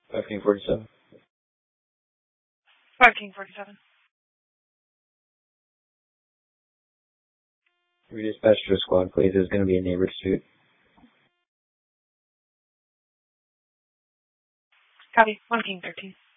5 King 47. 5 King 47. Redispatch to a squad, please. There's going to be a neighbor dispute. Copy. 1 King 13.